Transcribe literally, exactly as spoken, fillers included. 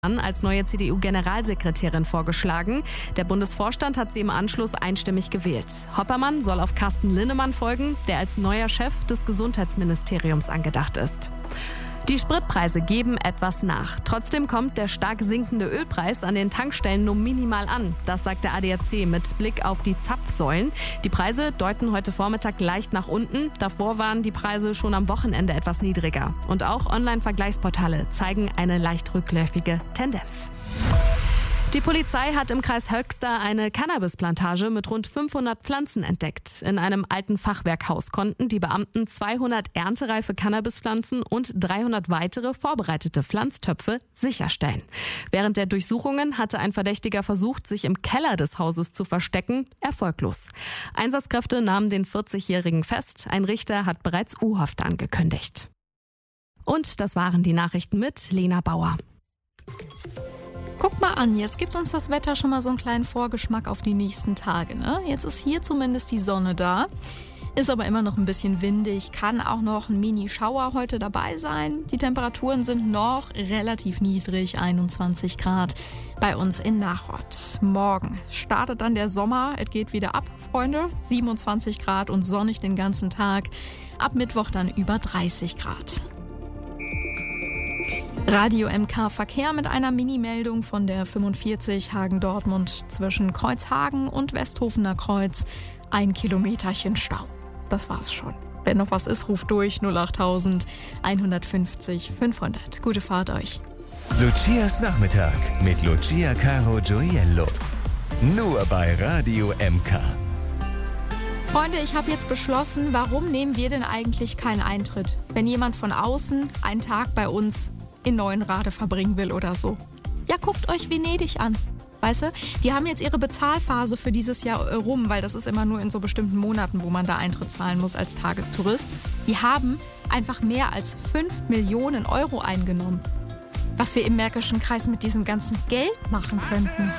als neue C D U-Generalsekretärin vorgeschlagen. Der Bundesvorstand hat sie im Anschluss einstimmig gewählt. Hoppermann soll auf Carsten Linnemann folgen, der als neuer Chef des Gesundheitsministeriums angedacht ist. Die Spritpreise geben etwas nach. Trotzdem kommt der stark sinkende Ölpreis an den Tankstellen nur minimal an. Das sagt der A D A C mit Blick auf die Zapfsäulen. Die Preise deuten heute Vormittag leicht nach unten. Davor waren die Preise schon am Wochenende etwas niedriger. Und auch Online-Vergleichsportale zeigen eine leicht rückläufige Tendenz. Die Polizei hat im Kreis Höxter eine Cannabisplantage mit rund fünfhundert Pflanzen entdeckt. In einem alten Fachwerkhaus konnten die Beamten zweihundert erntereife Cannabispflanzen und dreihundert weitere vorbereitete Pflanztöpfe sicherstellen. Während der Durchsuchungen hatte ein Verdächtiger versucht, sich im Keller des Hauses zu verstecken, erfolglos. Einsatzkräfte nahmen den vierzigjährigen fest. Ein Richter hat bereits U-Haft angekündigt. Und das waren die Nachrichten mit Lena Bauer. Guck mal an, jetzt gibt uns das Wetter schon mal so einen kleinen Vorgeschmack auf die nächsten Tage, ne? Jetzt ist hier zumindest die Sonne da, ist aber immer noch ein bisschen windig, kann auch noch ein Mini-Schauer heute dabei sein. Die Temperaturen sind noch relativ niedrig, einundzwanzig Grad bei uns in Nachod. Morgen startet dann der Sommer, es geht wieder ab, Freunde, siebenundzwanzig Grad und sonnig den ganzen Tag. Ab Mittwoch dann über dreißig Grad. Radio M K Verkehr mit einer Mini-Meldung von der fünfundvierzig Hagen-Dortmund zwischen Kreuzhagen und Westhofener Kreuz. Ein Kilometerchen Stau. Das war's schon. Wenn noch was ist, ruft durch null achttausend einhundertfünfzig fünfhundert. Gute Fahrt euch. Lucias Nachmittag mit Lucia Caro Gioiello. Nur bei Radio M K. Freunde, ich habe jetzt beschlossen, warum nehmen wir denn eigentlich keinen Eintritt, wenn jemand von außen einen Tag bei uns in Neuenrade verbringen will oder so. Ja, guckt euch Venedig an. Weißt du, die haben jetzt ihre Bezahlphase für dieses Jahr rum, weil das ist immer nur in so bestimmten Monaten, wo man da Eintritt zahlen muss als Tagestourist. Die haben einfach mehr als fünf Millionen Euro eingenommen. Was wir im Märkischen Kreis mit diesem ganzen Geld machen könnten.